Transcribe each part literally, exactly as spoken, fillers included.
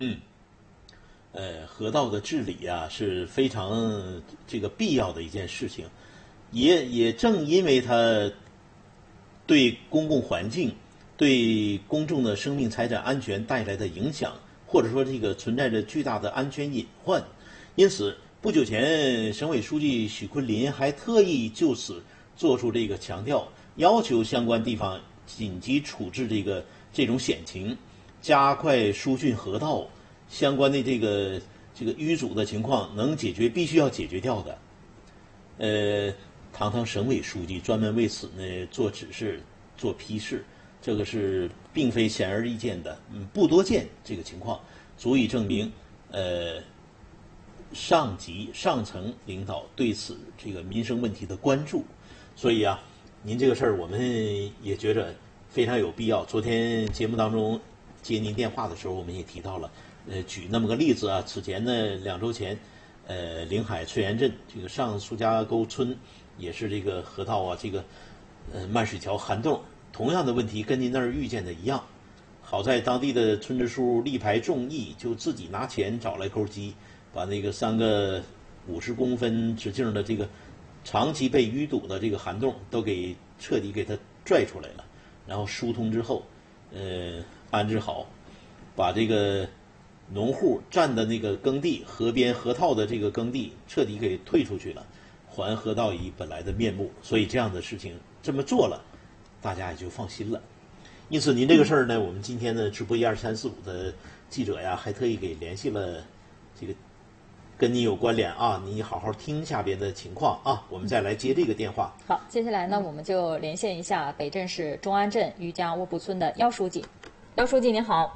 嗯，呃，河道的治理啊是非常这个必要的一件事情，也也正因为它对公共环境、对公众的生命财产安全带来的影响，或者说这个存在着巨大的安全隐患，因此不久前省委书记许昆林还特意就此做出这个强调，要求相关地方紧急处置这个这种险情，加快疏浚河道，相关的这个这个淤阻的情况能解决，必须要解决掉的。呃，堂堂省委书记专门为此呢做指示、做批示，这个是并非显而易见的，嗯，不多见这个情况，足以证明，呃，上级上层领导对此这个民生问题的关注。所以啊，您这个事儿我们也觉着非常有必要。昨天节目当中接您电话的时候，我们也提到了，呃，举那么个例子啊，此前呢两周前，呃，临海翠园镇这个上苏家沟村也是这个河道啊，这个呃漫水桥涵洞，同样的问题跟您那儿遇见的一样。好在当地的村支书力排众议，就自己拿钱找来钩机，把那个三个五十公分直径的这个长期被淤堵的这个涵洞都给彻底给它拽出来了，然后疏通之后，呃，安置好，把这个农户占的那个耕地、河边河套的这个耕地彻底给退出去了，还河道以本来的面目。所以这样的事情这么做了，大家也就放心了。因此，您这个事儿呢，我们今天的直播一二三四五的记者呀，还特意给联系了这个跟你有关联啊，你好好听下边的情况啊，我们再来接这个电话。 好，接下来呢，我们就连线一下北镇市中安镇余家窝铺村的姚书记。姚书记您好。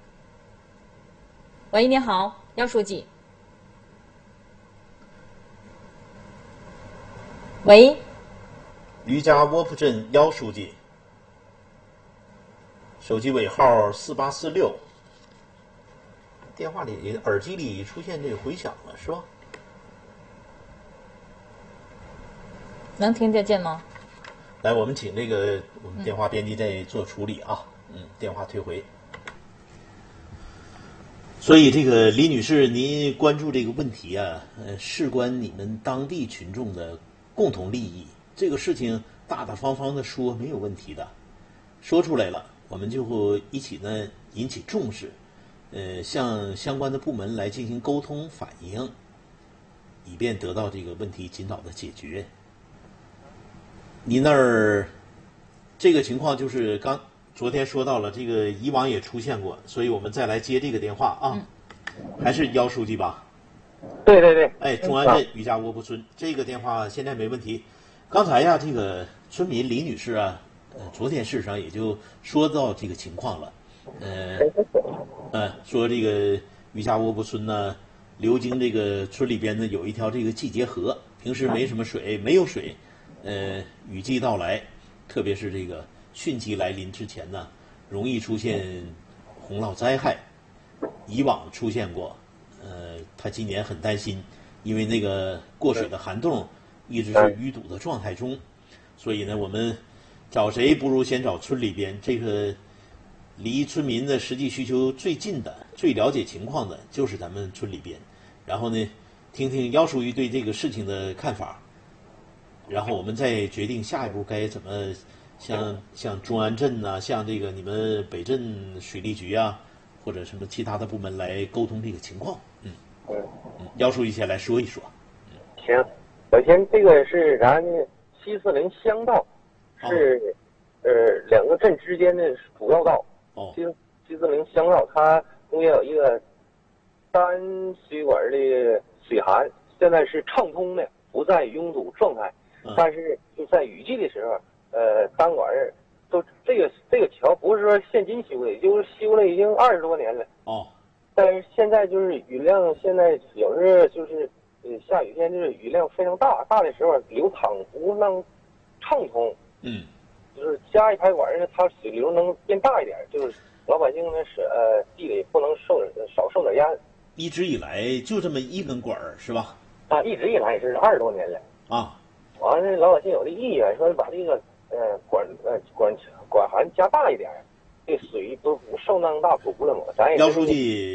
喂，您好，姚书记。喂， 余家窝铺镇姚书记，手机尾号四八四六。电话里耳机里出现这个回响了，是吧？ 能听得见吗？ 来，我们请这个我们电话编辑再做处理啊，嗯，电话退回。所以，这个李女士，您关注这个问题啊，呃，事关你们当地群众的共同利益，这个事情大大方方的说没有问题的，说出来了，我们就会一起呢引起重视。呃，向相关的部门来进行沟通反映，以便得到这个问题尽早的解决。您那儿这个情况就是刚昨天说到了，这个以往也出现过，所以我们再来接这个电话啊，嗯、还是姚书记吧？ 对对对， 哎，中安镇余家窝铺村这个电话现在没问题。刚才呀，这个村民李女士啊，呃，昨天事实上也就说到这个情况了。呃，呃，说这个余家窝铺村呢，流经这个村里边呢有一条这个季节河，平时没什么水，没有水，呃，雨季到来，特别是这个汛期来临之前呢，容易出现洪涝灾害。以往出现过，呃，他今年很担心，因为那个过水的涵洞一直是淤堵的状态中，所以呢，我们找谁不如先找村里边这个。离村民的实际需求最近的、最了解情况的，就是咱们村里边。然后呢，听听姚书记对这个事情的看法，然后我们再决定下一步该怎么像像中安镇呐、啊，像这个你们北镇水利局啊，或者什么其他的部门来沟通这个情况。嗯嗯，姚书记先来说一说。 嗯、行，首先这个是咱西四零乡道，是、哦、呃两个镇之间的主要道。 哦， 西西四零乡道，它中间有一个单水管的水涵，现在是畅通的，不在拥堵状态。 嗯、 但是就在雨季的时候，呃，单管都这个这个桥不是说现今修的，就是修了已经二十多年了。 哦， 但是现在就是雨量，现在有时候就是呃下雨天就是雨量非常大，大的时候流淌不能畅通。 嗯。 就是加一排管呢，它水流能变大一点，就是老百姓呢是呃地里不能受少受点压。 一直以来就这么一根管儿是吧？ 啊，一直以来也是二十多年了。 啊， 完了，老百姓有的意愿说把这个呃管呃管管涵加大一点，这水不不受那么大堵了嘛？咱也。 姚书记。